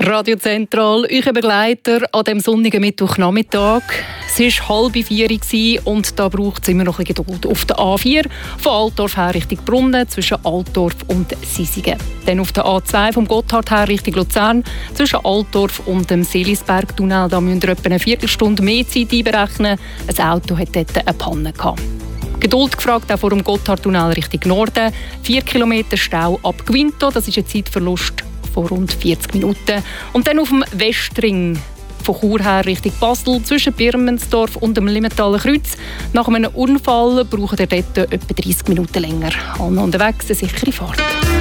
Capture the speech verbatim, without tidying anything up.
Radio Zentral, euer Begleiter an diesem sonnigen Mittwochnachmittag. Es war halb vier und da braucht es immer noch ein bisschen Geduld. Auf der A vier von Altdorf her Richtung Brunnen zwischen Altdorf und Sisigen. Dann auf der A zwei vom Gotthard her Richtung Luzern zwischen Altdorf und dem Seelisberg-Tunnel. Da müsst ihr etwa eine Viertelstunde mehr Zeit einberechnen. Ein Auto hat dort eine Panne gehabt. Geduld gefragt auch vor dem Gotthardtunnel Richtung Norden. Vier Kilometer Stau ab Gvinto, das ist ein Zeitverlust von rund vierzig Minuten. Und dann auf dem Westring von Chur her Richtung Basel zwischen Birmensdorf und dem Limmentaler Kreuz. Nach einem Unfall braucht ihr dort etwa dreißig Minuten länger. Alle unterwegs, eine sichere Fahrt.